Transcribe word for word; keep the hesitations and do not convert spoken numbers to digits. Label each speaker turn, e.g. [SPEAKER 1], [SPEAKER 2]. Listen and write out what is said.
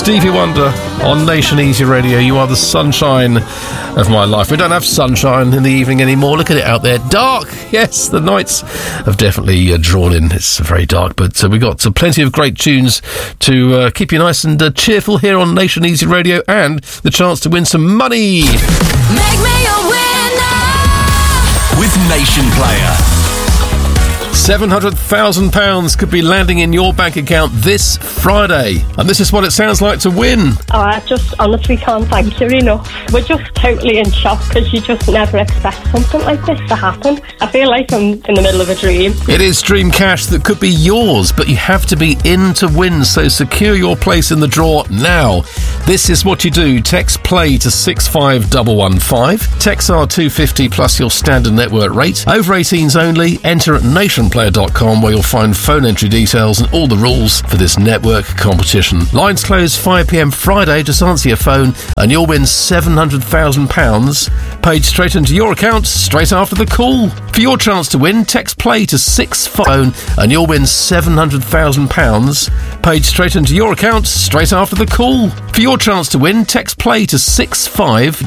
[SPEAKER 1] Stevie Wonder on Nation Easy Radio. You are the sunshine of my life. We don't have sunshine in the evening anymore. Look at it out there. Dark. Yes, the nights have definitely uh, drawn in. It's very dark, but uh, we've got uh, plenty of great tunes to uh, keep you nice and uh, cheerful here on Nation Easy Radio, and the chance to win some money.
[SPEAKER 2] Make me a winner
[SPEAKER 3] with Nation Player.
[SPEAKER 1] seven hundred thousand pounds could be landing in your bank account this Friday. And this is what it sounds like to win.
[SPEAKER 4] Oh, I just honestly can't thank you enough. We're just totally in shock because you just never expect something like this to happen. I feel like I'm in the middle of a dream.
[SPEAKER 1] It is Dream Cash that could be yours, but you have to be in to win, so secure your place in the draw now. This is what you do. Text play to six five one one five. Text R two fifty plus your standard network rate. Over eighteens only. Enter at nation player dot com where you'll find phone entry details and all the rules for this network competition. Lines close five p m Friday. Just answer your phone and you'll win seven hundred thousand pounds paid straight into your account straight after the call. For your chance to win, text play to six five and you'll win seven hundred thousand pounds paid straight into your account straight after the call. For your chance to win, text play to six five